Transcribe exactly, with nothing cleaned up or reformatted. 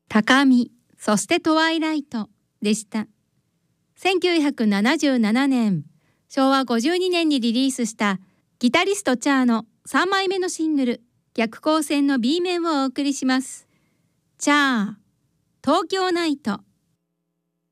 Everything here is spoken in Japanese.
高見、そしてトワイライトでした。せんきゅうひゃくななじゅうななねん、しょうわごじゅうにねんにリリースしたギタリストチャーのさんまいめのシングル、逆光線の B 面をお送りします。チャー、東京ナイト。